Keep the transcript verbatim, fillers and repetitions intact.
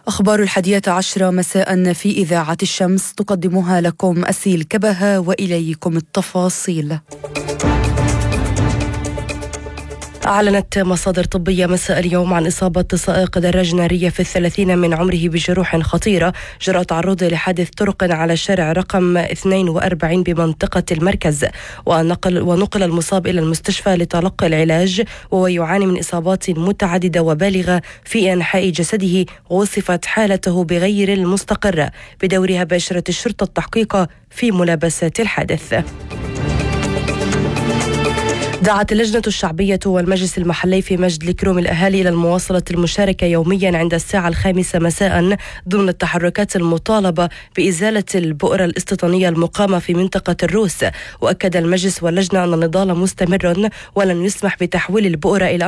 أخبار الحادية عشرة مساء في إذاعة الشمس، تقدمها لكم أسيل كبهة، وإليكم التفاصيل. أعلنت مصادر طبية مساء اليوم عن إصابة سائق دراجة نارية في الثلاثين من عمره بجروح خطيرة جراء تعرضه لحادث طرق على الشارع رقم اثنين وأربعين بمنطقة المركز، ونقل, ونقل المصاب إلى المستشفى لتلقي العلاج، وهو يعاني من إصابات متعددة وبالغة في أنحاء جسده، ووصفت حالته بغير المستقرة. بدورها باشرت الشرطة التحقيق في ملابسات الحادث. دعت اللجنة الشعبية والمجلس المحلي في مجد الكروم الأهالي إلى المواصلة المشاركة يوميا عند الساعة الخامسة مساء ضمن التحركات المطالبة بإزالة البؤرة الاستيطانية المقامة في منطقة الروس. وأكد المجلس واللجنة أن النضال مستمر ولن يسمح بتحويل البؤرة إلى